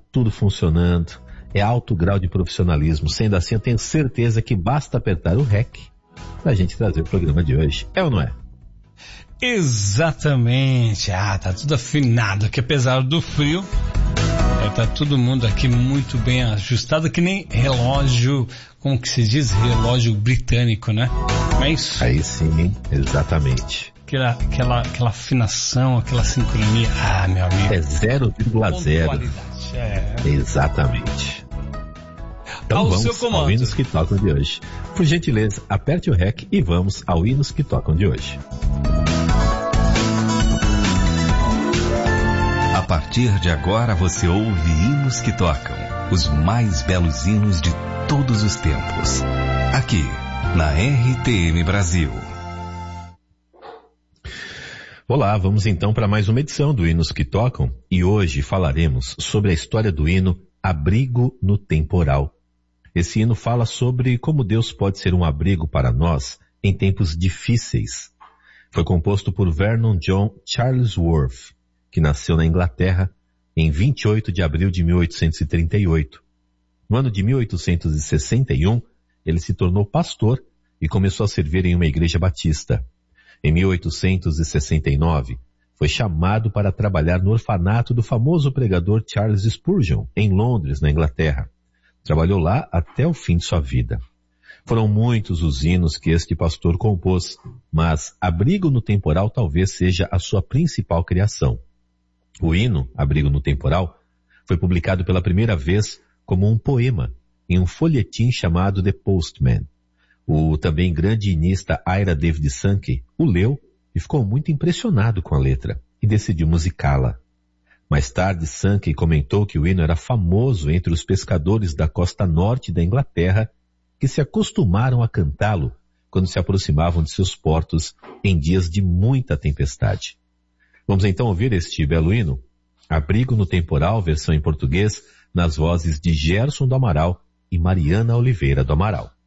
tudo funcionando, é alto grau de profissionalismo. Sendo assim, eu tenho certeza que basta apertar o REC pra gente trazer o programa de hoje. É ou não é? Exatamente. Tá tudo afinado, que apesar do frio, tá todo mundo aqui muito bem ajustado, que nem relógio, como que se diz? Relógio britânico, né? Não é isso? Aí sim, exatamente. Aquela afinação, aquela sincronia. Meu amigo. É 0,0. Exatamente. Então ao vamos seu comando. ao Hinos que Tocam de hoje. Por gentileza, aperte o REC e vamos ao Hinos que Tocam de hoje. A partir de agora você ouve Hinos que Tocam, os mais belos hinos de todos os tempos. Aqui, na RTM Brasil. Olá, vamos então para mais uma edição do Hinos que Tocam e hoje falaremos sobre a história do hino Abrigo no Temporal. Esse hino fala sobre como Deus pode ser um abrigo para nós em tempos difíceis. Foi composto por Vernon John Charlesworth, que nasceu na Inglaterra em 28 de abril de 1838. No ano de 1861, ele se tornou pastor e começou a servir em uma igreja batista. Em 1869, foi chamado para trabalhar no orfanato do famoso pregador Charles Spurgeon, em Londres, na Inglaterra. Trabalhou lá até o fim de sua vida. Foram muitos os hinos que este pastor compôs, mas Abrigo no Temporal talvez seja a sua principal criação. O hino, Abrigo no Temporal, foi publicado pela primeira vez como um poema em um folhetim chamado The Postman. O também grande hinista Ira David Sankey o leu e ficou muito impressionado com a letra e decidiu musicá-la. Mais tarde, Sankey comentou que o hino era famoso entre os pescadores da costa norte da Inglaterra, que se acostumaram a cantá-lo quando se aproximavam de seus portos em dias de muita tempestade. Vamos então ouvir este belo hino, Abrigo no Temporal, versão em português, nas vozes de Gerson do Amaral e Mariana Oliveira do Amaral.